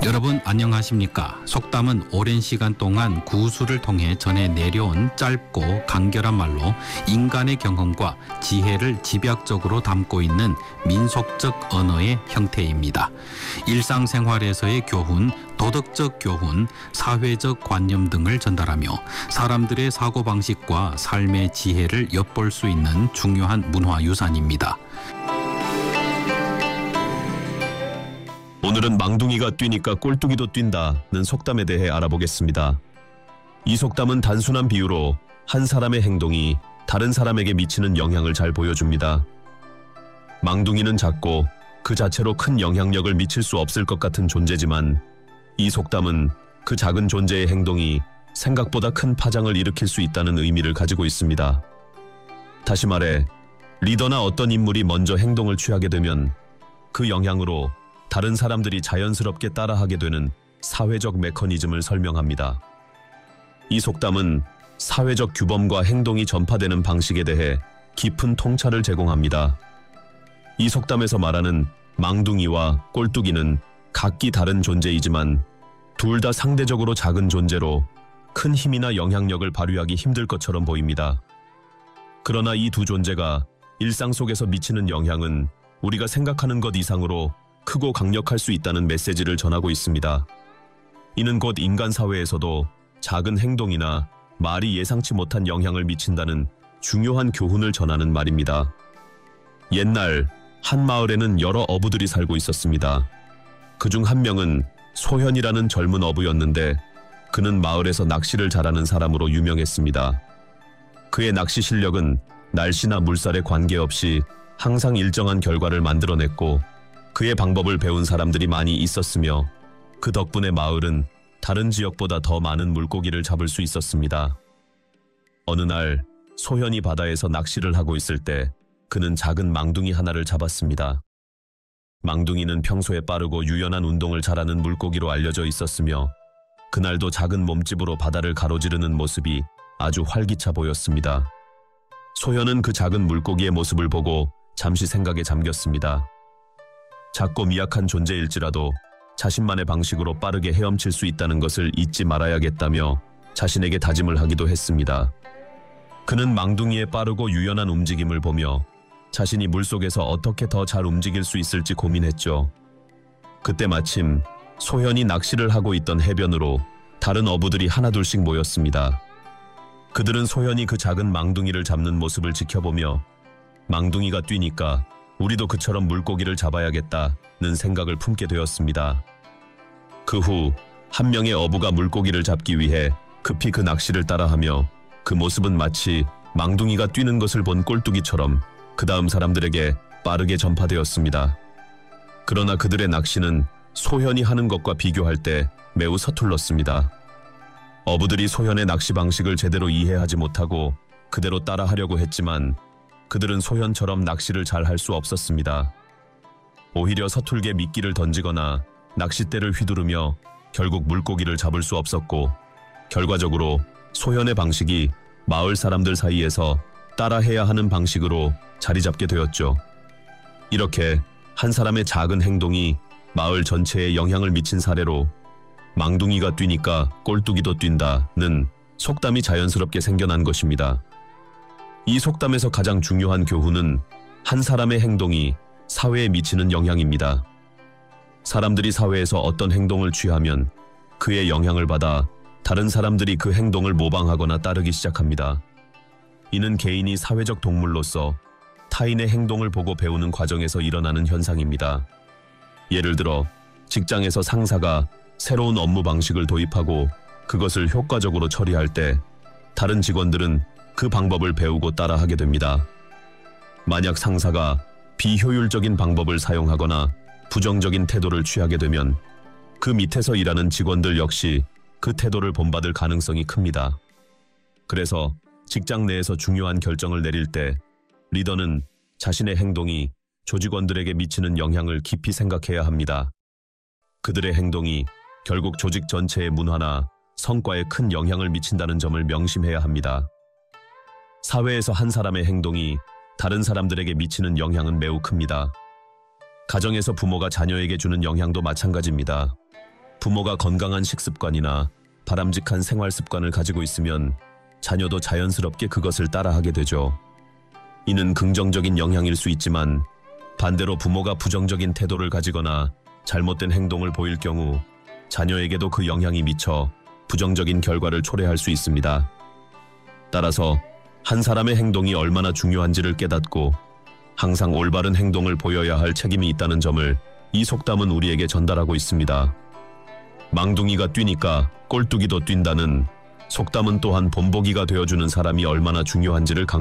여러분 안녕하십니까? 속담은 오랜 시간 동안 구술을 통해 전해 내려온 짧고 간결한 말로 인간의 경험과 지혜를 집약적으로 담고 있는 민속적 언어의 형태입니다. 일상생활에서의 교훈, 도덕적 교훈, 사회적 관념 등을 전달하며 사람들의 사고방식과 삶의 지혜를 엿볼 수 있는 중요한 문화유산입니다. 오늘은 망둥이가 뛰니까 꼴뚜기도 뛴다는 속담에 대해 알아보겠습니다. 이 속담은 단순한 비유로 한 사람의 행동이 다른 사람에게 미치는 영향을 잘 보여줍니다. 망둥이는 작고 그 자체로 큰 영향력을 미칠 수 없을 것 같은 존재지만 이 속담은 그 작은 존재의 행동이 생각보다 큰 파장을 일으킬 수 있다는 의미를 가지고 있습니다. 다시 말해, 리더나 어떤 인물이 먼저 행동을 취하게 되면 그 영향으로 다른 사람들이 자연스럽게 따라하게 되는 사회적 메커니즘을 설명합니다. 이 속담은 사회적 규범과 행동이 전파되는 방식에 대해 깊은 통찰을 제공합니다. 이 속담에서 말하는 망둥이와 꼴뚜기는 각기 다른 존재이지만 둘 다 상대적으로 작은 존재로 큰 힘이나 영향력을 발휘하기 힘들 것처럼 보입니다. 그러나 이 두 존재가 일상 속에서 미치는 영향은 우리가 생각하는 것 이상으로 크고 강력할 수 있다는 메시지를 전하고 있습니다. 이는 곧 인간 사회에서도 작은 행동이나 말이 예상치 못한 영향을 미친다는 중요한 교훈을 전하는 말입니다. 옛날 한 마을에는 여러 어부들이 살고 있었습니다. 그중 한 명은 소현이라는 젊은 어부였는데 그는 마을에서 낚시를 잘하는 사람으로 유명했습니다. 그의 낚시 실력은 날씨나 물살에 관계없이 항상 일정한 결과를 만들어냈고 그의 방법을 배운 사람들이 많이 있었으며 그 덕분에 마을은 다른 지역보다 더 많은 물고기를 잡을 수 있었습니다. 어느 날 소현이 바다에서 낚시를 하고 있을 때 그는 작은 망둥이 하나를 잡았습니다. 망둥이는 평소에 빠르고 유연한 운동을 잘하는 물고기로 알려져 있었으며 그날도 작은 몸집으로 바다를 가로지르는 모습이 아주 활기차 보였습니다. 소현은 그 작은 물고기의 모습을 보고 잠시 생각에 잠겼습니다. 작고 미약한 존재일지라도 자신만의 방식으로 빠르게 헤엄칠 수 있다는 것을 잊지 말아야겠다며 자신에게 다짐을 하기도 했습니다. 그는 망둥이의 빠르고 유연한 움직임을 보며 자신이 물속에서 어떻게 더 잘 움직일 수 있을지 고민했죠. 그때 마침 소현이 낚시를 하고 있던 해변으로 다른 어부들이 하나둘씩 모였습니다. 그들은 소현이 그 작은 망둥이를 잡는 모습을 지켜보며 망둥이가 뛰니까 우리도 그처럼 물고기를 잡아야겠다는 생각을 품게 되었습니다. 그 후 한 명의 어부가 물고기를 잡기 위해 급히 그 낚시를 따라하며 그 모습은 마치 망둥이가 뛰는 것을 본 꼴뚜기처럼 그 다음 사람들에게 빠르게 전파되었습니다. 그러나 그들의 낚시는 소현이 하는 것과 비교할 때 매우 서툴렀습니다. 어부들이 소현의 낚시 방식을 제대로 이해하지 못하고 그대로 따라하려고 했지만 그들은 소현처럼 낚시를 잘 할 수 없었습니다. 오히려 서툴게 미끼를 던지거나 낚싯대를 휘두르며 결국 물고기를 잡을 수 없었고 결과적으로 소현의 방식이 마을 사람들 사이에서 따라해야 하는 방식으로 자리 잡게 되었죠. 이렇게 한 사람의 작은 행동이 마을 전체에 영향을 미친 사례로 망둥이가 뛰니까 꼴뚜기도 뛴다는 속담이 자연스럽게 생겨난 것입니다. 이 속담에서 가장 중요한 교훈은 한 사람의 행동이 사회에 미치는 영향입니다. 사람들이 사회에서 어떤 행동을 취하면 그의 영향을 받아 다른 사람들이 그 행동을 모방하거나 따르기 시작합니다. 이는 개인이 사회적 동물로서 타인의 행동을 보고 배우는 과정에서 일어나는 현상입니다. 예를 들어 직장에서 상사가 새로운 업무 방식을 도입하고 그것을 효과적으로 처리할 때 다른 직원들은 그 방법을 배우고 따라하게 됩니다. 만약 상사가 비효율적인 방법을 사용하거나 부정적인 태도를 취하게 되면 그 밑에서 일하는 직원들 역시 그 태도를 본받을 가능성이 큽니다. 그래서 직장 내에서 중요한 결정을 내릴 때 리더는 자신의 행동이 조직원들에게 미치는 영향을 깊이 생각해야 합니다. 그들의 행동이 결국 조직 전체의 문화나 성과에 큰 영향을 미친다는 점을 명심해야 합니다. 사회에서 한 사람의 행동이 다른 사람들에게 미치는 영향은 매우 큽니다. 가정에서 부모가 자녀에게 주는 영향도 마찬가지입니다. 부모가 건강한 식습관이나 바람직한 생활 습관을 가지고 있으면 자녀도 자연스럽게 그것을 따라하게 되죠. 이는 긍정적인 영향일 수 있지만 반대로 부모가 부정적인 태도를 가지거나 잘못된 행동을 보일 경우 자녀에게도 그 영향이 미쳐 부정적인 결과를 초래할 수 있습니다. 따라서 한 사람의 행동이 얼마나 중요한지를 깨닫고 항상 올바른 행동을 보여야 할 책임이 있다는 점을 이 속담은 우리에게 전달하고 있습니다. 망둥이가 뛰니까 꼴뚜기도 뛴다는 속담은 또한 본보기가 되어주는 사람이 얼마나 중요한지를